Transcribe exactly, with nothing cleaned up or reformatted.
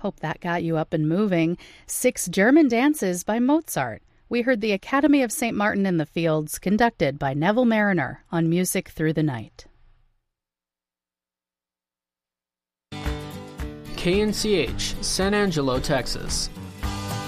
Hope that got you up and moving. Six German Dances by Mozart. We heard the Academy of Saint Martin in the Fields, conducted by Neville Mariner on Music Through the Night. K N C H, San Angelo, Texas.